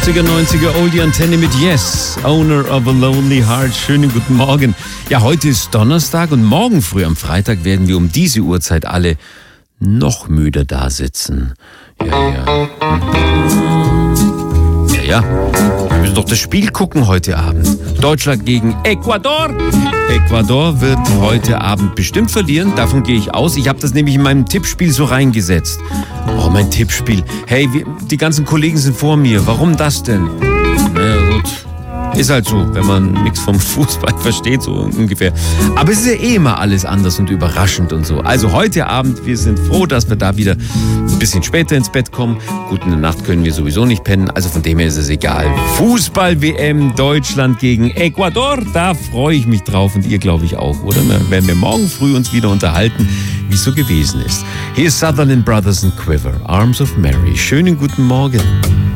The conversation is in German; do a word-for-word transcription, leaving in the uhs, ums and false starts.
achtziger, neunziger Oldie-Antenne mit Yes, Owner of a Lonely Heart. Schönen guten Morgen. Ja, heute ist Donnerstag und morgen früh am Freitag werden wir um diese Uhrzeit alle noch müder da sitzen. Ja, ja. Ja, ja. Wir müssen doch das Spiel gucken heute Abend. Deutschland gegen Ecuador. Ecuador wird heute Abend bestimmt verlieren, davon gehe ich aus. Ich habe das nämlich in meinem Tippspiel so reingesetzt. Oh, mein Tippspiel. Hey, wir, die ganzen Kollegen sind vor mir. Warum das denn? Na ja, gut. Ist halt so, wenn man nichts vom Fußball versteht, so ungefähr. Aber es ist ja eh immer alles anders und überraschend und so. Also heute Abend, wir sind froh, dass wir da wieder ein bisschen später ins Bett kommen. Gut, in der Nacht können wir sowieso nicht pennen, also von dem her ist es egal. Fußball-W M, Deutschland gegen Ecuador, da freue ich mich drauf und ihr glaube ich auch, oder? Dann werden wir morgen früh uns wieder unterhalten, wie es so gewesen ist. Hier ist Sutherland Brothers and Quiver, Arms of Mary. Schönen guten Morgen.